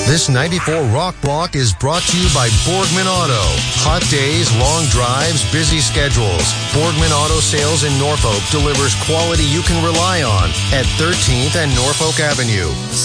This 94 Rock Block is brought to you by Borgman Auto. Hot days, long drives, busy schedules. Borgman Auto Sales in Norfolk delivers quality you can rely on at 13th and Norfolk Avenue.